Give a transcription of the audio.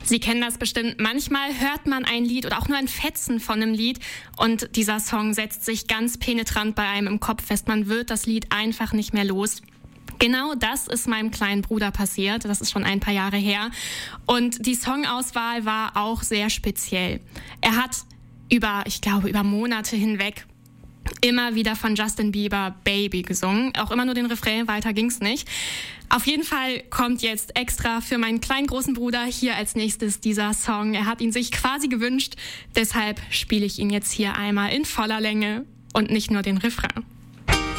Sie kennen das bestimmt. Manchmal hört man ein Lied oder auch nur ein Fetzen von einem Lied und dieser Song setzt sich ganz penetrant bei einem im Kopf fest. Man wird das Lied einfach nicht mehr los. Genau das ist meinem kleinen Bruder passiert. Das ist schon ein paar Jahre her. Und die Songauswahl war auch sehr speziell. Er hat über Monate hinweg immer wieder von Justin Bieber Baby gesungen. Auch immer nur den Refrain, weiter ging's nicht. Auf jeden Fall kommt jetzt extra für meinen kleinen großen Bruder hier als nächstes dieser Song. Er hat ihn sich quasi gewünscht. Deshalb spiele ich ihn jetzt hier einmal in voller Länge und nicht nur den Refrain.